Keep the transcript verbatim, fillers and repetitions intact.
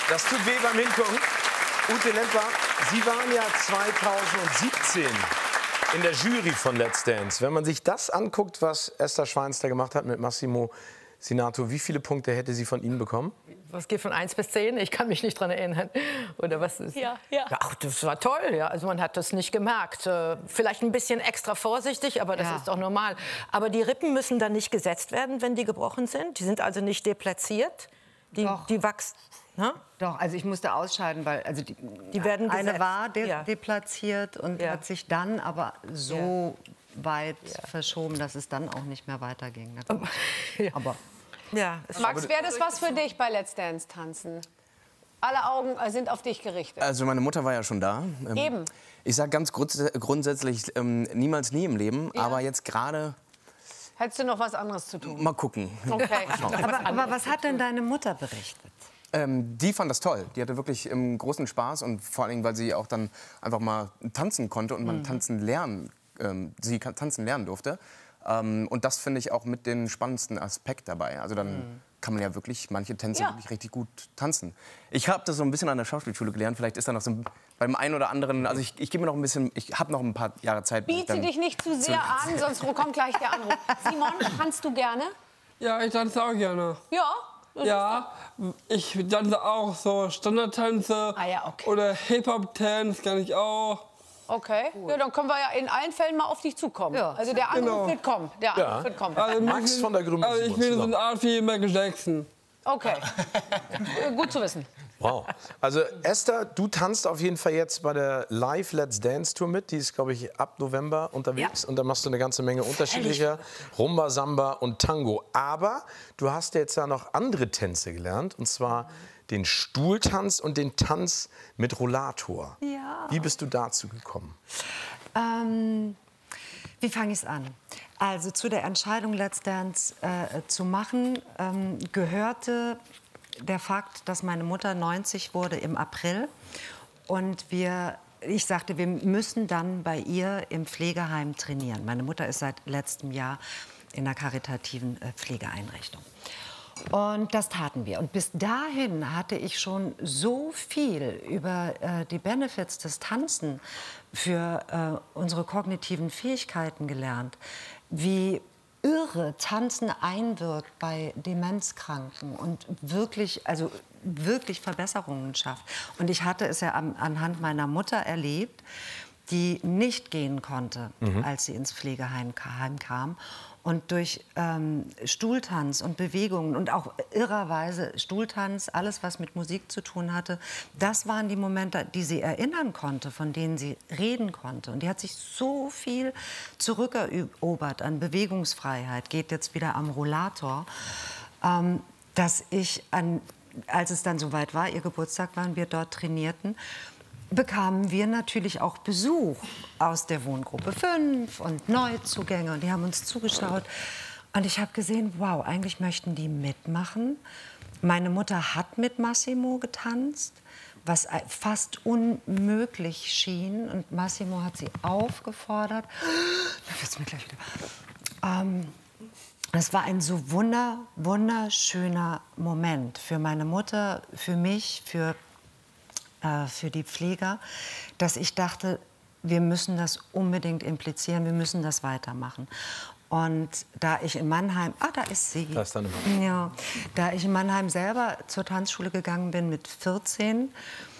Das tut weh beim Hingucken. Ute Lemper, Sie waren ja zweitausendsiebzehn in der Jury von Let's Dance. Wenn man sich das anguckt, was Esther Schweinster gemacht hat mit Massimo Sinato, wie viele Punkte hätte sie von Ihnen bekommen? Was geht von eins bis zehn? Ich kann mich nicht dran erinnern. Oder was ist? Ja, ja. Ach, das war toll. Ja. Also man hat das nicht gemerkt. Äh, vielleicht ein bisschen extra vorsichtig, aber das Ja. ist doch normal. Aber die Rippen müssen dann nicht gesetzt werden, wenn die gebrochen sind. Die sind also nicht deplatziert. Die, Doch. die wachsen. Ne? Doch, also ich musste ausscheiden, weil also die, Die werden eine gesetzt. war de Ja. deplatziert und Ja. hat sich dann aber so weit verschoben, dass es dann auch nicht mehr weiterging. Na gut. Ja. Aber Ja, es Max, wäre das was für dich bei Let's Dance tanzen? Alle Augen sind auf dich gerichtet. Also meine Mutter war ja schon da. Ähm, Eben. Ich sage ganz grunds grundsätzlich, ähm, niemals nie im Leben. Ja. Aber jetzt gerade Hättest du noch was anderes zu tun? mal gucken. Okay. aber, aber was hat denn deine Mutter berichtet? Ähm, die fand das toll. Die hatte wirklich ähm, großen Spaß. Und vor allem, weil sie auch dann einfach mal tanzen konnte und man tanzen lernen, ähm, sie kann- tanzen lernen durfte. Ähm, und das finde ich auch mit den spannendsten Aspekt dabei. Also dann Mhm. kann man ja wirklich manche Tänze Ja. wirklich richtig gut tanzen. Ich habe das so ein bisschen an der Schauspielschule gelernt. Vielleicht ist da noch so ein, beim einen oder anderen. Also ich, ich gebe mir noch ein bisschen. Ich habe noch ein paar Jahre Zeit. bis ich Biete dann- dich nicht zu sehr an, sonst kommt gleich der Anruf. Simon, kannst du gerne? Ja, ich tanze auch gerne. Ja. das Ja, ich tanze auch so Standardtänze Ah ja, okay. oder Hip-Hop-Tanz kann ich auch. Okay, ja, dann können wir ja in allen Fällen mal auf dich zukommen. Ja. Also der Anruf Genau. wird kommen. Der Anruf Ja. wird kommen. Also Max ich- von der Grünen Also ich Simon bin so zusammen. eine Art wie Michael Jackson. Okay, Äh, gut zu wissen. Wow. Also Esther, du tanzt auf jeden Fall jetzt bei der Live Let's Dance Tour mit. Die ist, glaube ich, ab November unterwegs. Und da machst du eine ganze Menge unterschiedlicher Rumba, Samba und Tango. Aber du hast jetzt ja noch andere Tänze gelernt. Und zwar den Stuhltanz und den Tanz mit Rollator. Ja. Wie bist du dazu gekommen? Ähm, wie fange ich es an? Also zu der Entscheidung, Let's Dance äh, zu machen, ähm, gehörte der Fakt, dass meine Mutter neunzig wurde im April. Und wir, ich sagte, wir müssen dann bei ihr im Pflegeheim trainieren. Meine Mutter ist seit letztem Jahr in einer karitativen äh, Pflegeeinrichtung. Und das taten wir. Und bis dahin hatte ich schon so viel über äh, die Benefits des Tanzen für äh, unsere kognitiven Fähigkeiten gelernt, wie irre Tanzen einwirkt bei Demenzkranken und wirklich, also wirklich Verbesserungen schafft. Und ich hatte es ja an, anhand meiner Mutter erlebt, die nicht gehen konnte, als sie ins Pflegeheim kam. Und durch ähm, Stuhltanz und Bewegungen und auch irrerweise Stuhltanz, alles, was mit Musik zu tun hatte, das waren die Momente, die sie erinnern konnte, von denen sie reden konnte. Und die hat sich so viel zurückerobert an Bewegungsfreiheit, geht jetzt wieder am Rollator, ähm, dass ich, an, als es dann soweit war, ihr Geburtstag waren, wir dort trainierten, bekamen wir natürlich auch Besuch aus der Wohngruppe fünf und Neuzugänge. Und die haben uns zugeschaut. Und ich habe gesehen, wow, eigentlich möchten die mitmachen. Meine Mutter hat mit Massimo getanzt, was fast unmöglich schien. Und Massimo hat sie aufgefordert. Da wird's mir gleich wieder. Ähm, das war ein so wunder, wunderschöner Moment für meine Mutter, für mich, für für die Pfleger, dass ich dachte, wir müssen das unbedingt implizieren, wir müssen das weitermachen. Und da ich in Mannheim, ah, da ist sie. Da ist deine Mama. Ja, da ich in Mannheim selber zur Tanzschule gegangen bin mit vierzehn